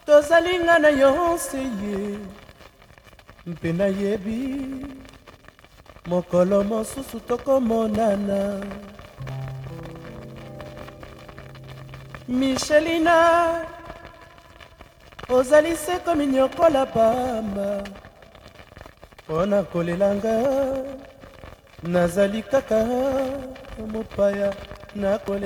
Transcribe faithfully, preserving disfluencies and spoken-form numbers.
tozalinga na yonse ye mpe nayebi mokolo mosusu tokomonana. Michelina, ozali se komi nyokola pamba mpona kolelanga, nazali kaka mopaya na kole